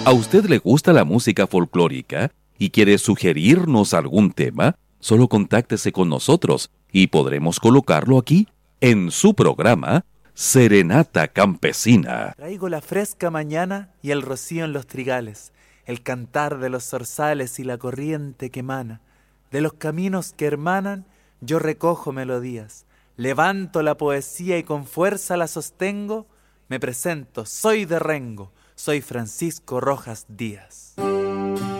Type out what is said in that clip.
¿A usted le gusta la música folclórica y quiere sugerirnos algún tema? Solo contáctese con nosotros y podremos colocarlo aquí en su programa Serenata Campesina. Traigo la fresca mañana y el rocío en los trigales, el cantar de los zorzales y la corriente que emana. De los caminos que hermanan yo recojo melodías, levanto la poesía y con fuerza la sostengo. Me presento, soy de Rengo, soy Francisco Rojas Díaz.